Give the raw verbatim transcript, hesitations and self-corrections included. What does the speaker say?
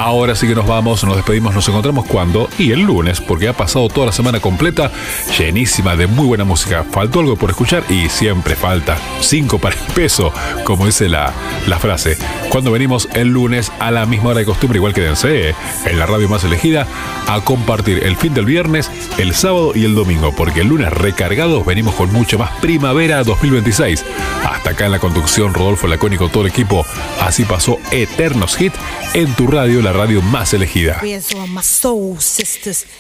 Ahora sí que nos vamos, nos despedimos, nos encontramos cuando y el lunes, porque ha pasado toda la semana completa llenísima de muy buena música. Faltó algo por escuchar y siempre falta. Cinco para el peso, como dice la, la frase. Cuando venimos el lunes a la misma hora de costumbre, igual quédense en la radio más elegida, a compartir el fin del viernes, el sábado y el domingo, porque el lunes recargados venimos con mucho más primavera dos mil veintiséis. Hasta acá en la conducción, Rodolfo Laconi con todo el equipo. Así pasó Eternos Hit en tu radio, la radio más elegida.